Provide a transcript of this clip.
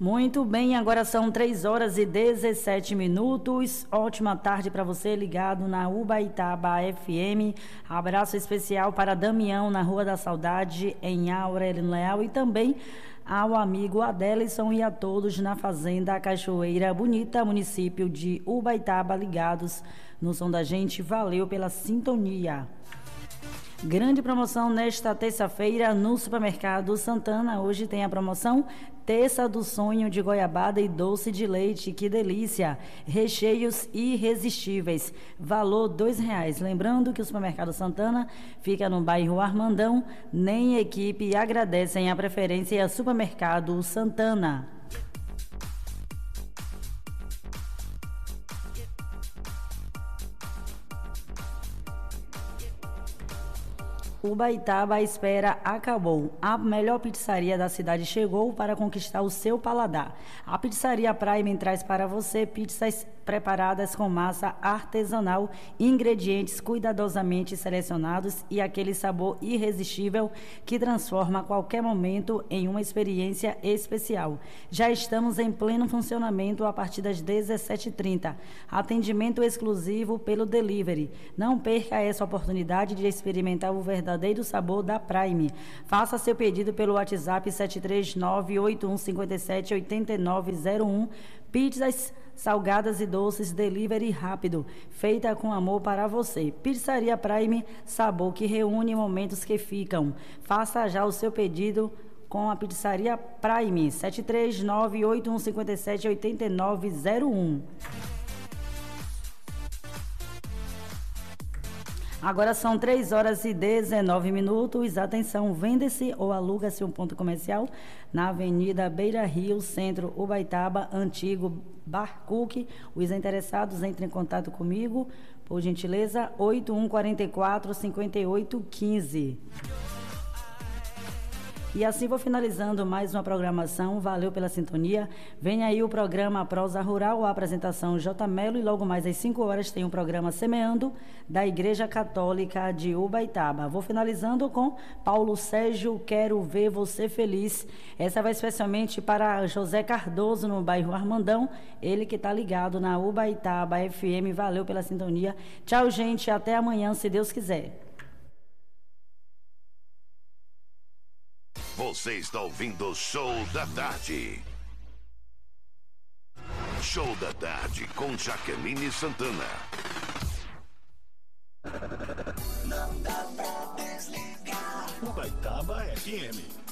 Muito bem, agora são 3 horas e 17 minutos. Ótima tarde para você ligado na Ubaitaba FM. Abraço especial para Damião na Rua da Saudade, em Aurélio Leal, e também ao amigo Adelison e a todos na Fazenda Cachoeira Bonita, município de Ubaitaba, ligados no som da gente. Valeu pela sintonia. Grande promoção nesta terça-feira no Supermercado Santana. Hoje tem a promoção Terça do Sonho de goiabada e doce de leite. Que delícia! Recheios irresistíveis. Valor R$2. Lembrando que o Supermercado Santana fica no bairro Armandão. Nem equipe agradecem a preferência. Supermercado Santana. Ubaitaba, a espera acabou. A melhor pizzaria da cidade chegou para conquistar o seu paladar. A Pizzaria Prime traz para você pizzas preparadas com massa artesanal, ingredientes cuidadosamente selecionados e aquele sabor irresistível que transforma qualquer momento em uma experiência especial. Já estamos em pleno funcionamento a partir das 17h30. Atendimento exclusivo pelo delivery. Não perca essa oportunidade de experimentar o verdadeiro sabor da Prime. Faça seu pedido pelo WhatsApp 739-8157-8901. Pizzas salgadas e doces, delivery rápido, feita com amor para você. Pizzaria Prime, sabor que reúne momentos que ficam. Faça já o seu pedido com a Pizzaria Prime, 739-8157-8901. Agora são 3 horas e 19 minutos. Atenção, vende-se ou aluga-se um ponto comercial na Avenida Beira Rio, Centro, Ubaitaba, antigo Bar Cook. Os interessados entrem em contato comigo, por gentileza, 8144-5815. E assim vou finalizando mais uma programação. Valeu pela sintonia. Vem aí o programa Prosa Rural, a apresentação J. Melo, e logo mais às 5 horas tem um programa Semeando da Igreja Católica de Ubaitaba. Vou finalizando com Paulo Sérgio, Quero Ver Você Feliz. Essa vai especialmente para José Cardoso, no bairro Armandão, ele que está ligado na Ubaitaba FM. Valeu pela sintonia. Tchau, gente. Até amanhã, se Deus quiser. Você está ouvindo o Show da Tarde. Show da Tarde com Jaqueline Santana. Não dá pra desligar. Ubaitaba FM.